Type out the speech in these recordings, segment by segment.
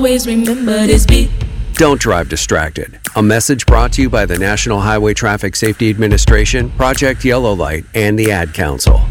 Always remember this beat. Don't drive distracted. A message brought to you by the National Highway Traffic Safety Administration, Project Yellow Light, and the Ad Council.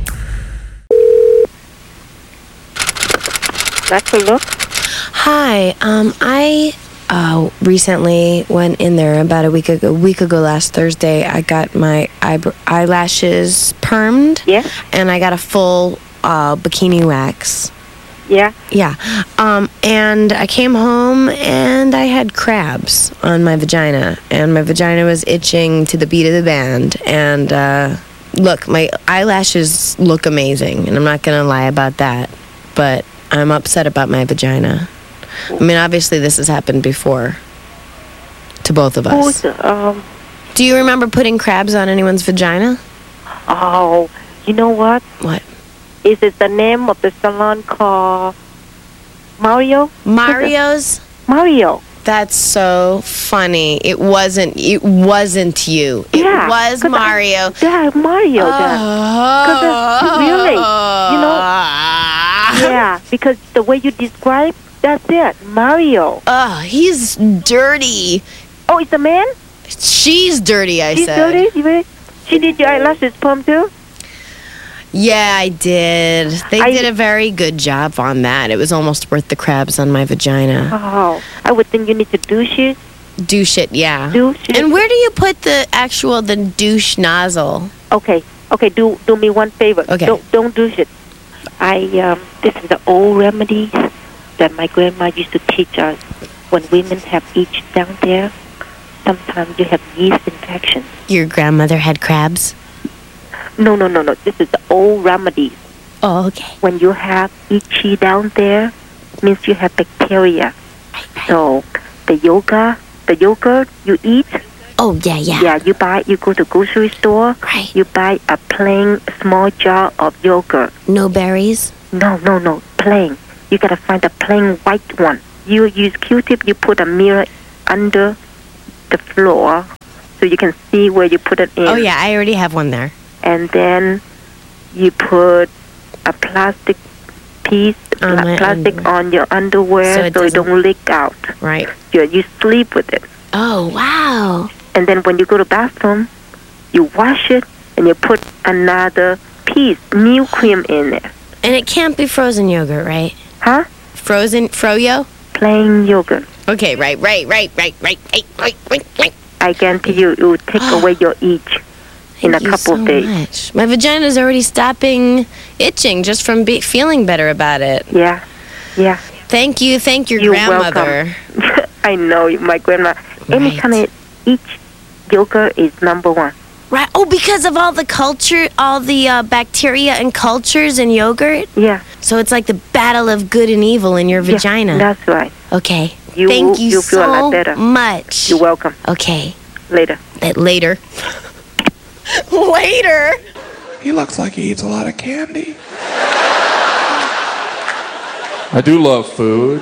That's a look. Hi, I recently went in there about a week ago last Thursday. I got my eyelashes permed. Yeah. And I got a full bikini wax. Yeah. Yeah. And I came home and I had crabs on my vagina. And my vagina was itching to the beat of the band. And look, my eyelashes look amazing. And I'm not going to lie about that. But I'm upset about my vagina. I mean, obviously this has happened before to both of us. Do you remember putting crabs on anyone's vagina? Oh, you know what? What? Is it the name of the salon called Mario? Mario's? Mario. That's so funny. It wasn't you. Yeah, It was Mario. Mario. Really, you know? Yeah, because the way you describe, that's it, Mario. He's dirty. Oh, it's a man? She's dirty, I She's said. dirty? She did your eyelashes perm too? Yeah, I did. They did a very good job on that. It was almost worth the crabs on my vagina. Oh, I would think you need to douche it. Douche it, yeah. Douche it. And where do you put the douche nozzle? Okay, do me one favor. Okay. Don't douche it. This is the old remedies that my grandma used to teach us. When women have itch down there, sometimes you have yeast infections. Your grandmother had crabs? No. This is the old remedies. Oh, okay. When you have itchy down there, means you have bacteria. Right. So the yogurt you eat. Oh, yeah. Yeah, you go to grocery store. Right. You buy a plain small jar of yogurt. No berries? No, plain. You gotta find a plain white one. You use Q-tip, you put a mirror under the floor so you can see where you put it in. Oh, yeah, I already have one there. And then you put a plastic piece, on your underwear so it don't leak out. Right. You sleep with it. Oh, wow. And then when you go to bathroom, you wash it and you put another piece, new cream in there. And it can't be frozen yogurt, right? Huh? Froyo? Plain yogurt. Okay, right. I guarantee you, it will take away your itch in a couple of days. Much. My vagina's already stopping itching just from feeling better about it. Yeah. Thank you. Thank your You're grandmother. Welcome. I know, my grandma. Any kind of itch, yogurt is number one. Right. Oh, because of all the culture, all the bacteria and cultures in yogurt? Yeah. So it's like the battle of good and evil in your vagina. Yeah, that's right. Okay. Thank you so feel a lot better. much. You're welcome. Okay. Later. Later. Later. He looks like he eats a lot of candy. I do love food.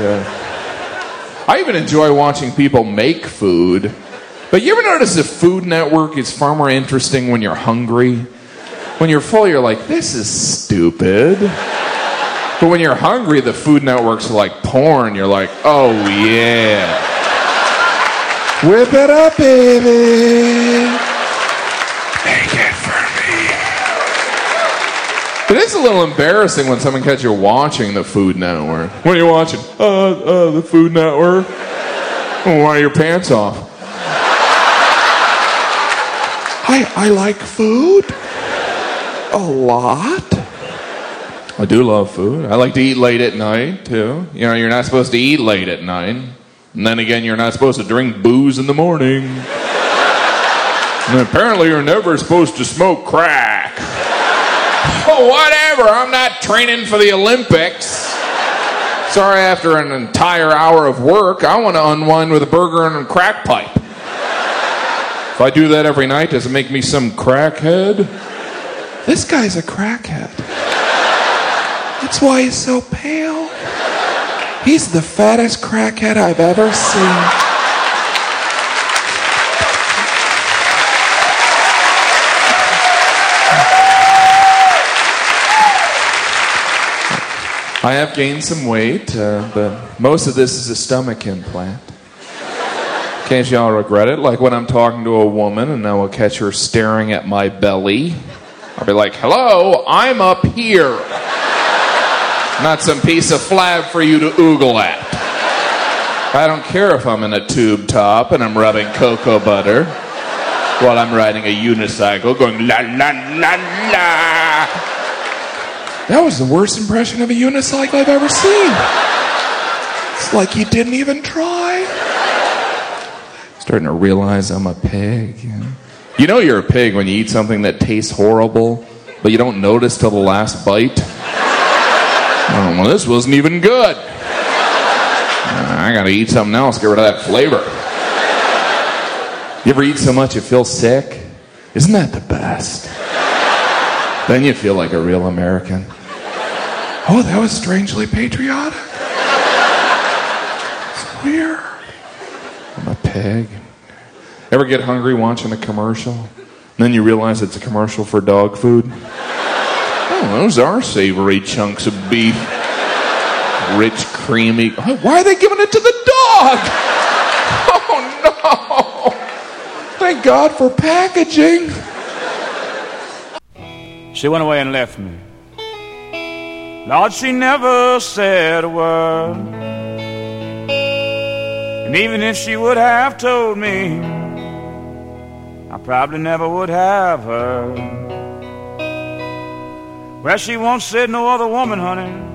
I even enjoy watching people make food. But you ever notice the Food Network is far more interesting when you're hungry? When you're full, you're like, this is stupid. But when you're hungry, the Food Network's like porn. You're like, oh yeah. Whip it up, baby. Make it for me. But it's a little embarrassing when someone catches you watching the Food Network. What are you watching? The Food Network. Well, why are your pants off? I like food a lot. I do love food. I like to eat late at night, too. You know, you're not supposed to eat late at night. And then again, you're not supposed to drink booze in the morning. And apparently, you're never supposed to smoke crack. Oh, whatever. I'm not training for the Olympics. Sorry, after an entire hour of work, I want to unwind with a burger and a crack pipe. If I do that every night, does it make me some crackhead? This guy's a crackhead. That's why he's so pale. He's the fattest crackhead I've ever seen. I have gained some weight, but most of this is a stomach implant. In case y'all regret it, like when I'm talking to a woman and I will catch her staring at my belly, I'll be like, hello, I'm up here. Not some piece of flab for you to oogle at. I don't care if I'm in a tube top and I'm rubbing cocoa butter while I'm riding a unicycle going la la la la. That was the worst impression of a unicycle I've ever seen. It's like you didn't even try. Starting to realize I'm a pig. You know you're a pig when you eat something that tastes horrible, but you don't notice till the last bite. Oh, well, this wasn't even good. I gotta eat something else, get rid of that flavor. You ever eat so much you feel sick? Isn't that the best? Then you feel like a real American. Oh, that was strangely patriotic. It's weird. I'm a pig. Ever get hungry watching a commercial? And then you realize it's a commercial for dog food? Oh, those are savory chunks of beef. Rich, creamy. Why are they giving it to the dog? Oh, no. Thank God for packaging. She went away and left me. Lord, she never said a word. And even if she would have told me, I probably never would have heard. Well, she won't said no other woman, honey,